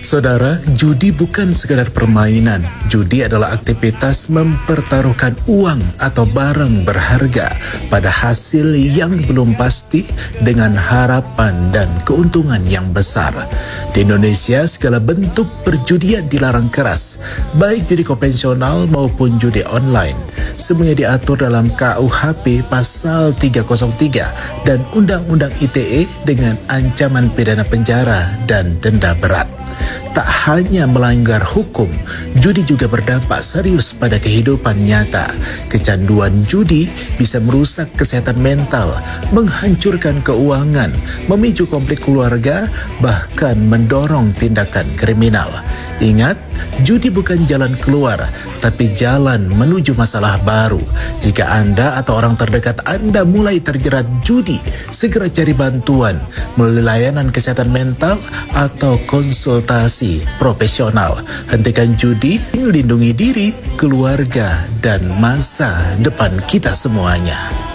Saudara, judi bukan sekadar permainan. Judi adalah aktivitas mempertaruhkan uang atau barang berharga pada hasil yang belum pasti dengan harapan dan keuntungan yang besar. Di Indonesia, segala bentuk perjudian dilarang keras, baik judi konvensional maupun judi online. Semuanya diatur dalam KUHP Pasal 303 dan Undang-Undang ITE dengan ancaman pidana penjara dan denda berat. Tak hanya melanggar hukum, judi juga berdampak serius pada kehidupan nyata. Kecanduan judi bisa merusak kesehatan mental, menghancurkan keuangan, memicu konflik keluarga, bahkan mendorong tindakan kriminal. Ingat, judi bukan jalan keluar, tapi jalan menuju masalah baru. Jika Anda atau orang terdekat Anda mulai terjerat judi, segera cari bantuan melalui layanan kesehatan mental atau konsultasi profesional. Hentikan judi, lindungi diri, keluarga, dan masa depan kita semuanya.